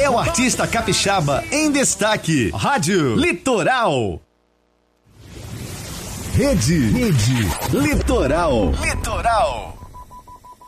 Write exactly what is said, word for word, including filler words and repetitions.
é o artista capixaba em destaque. Rádio Litoral. Rede, Rede Litoral. Litoral.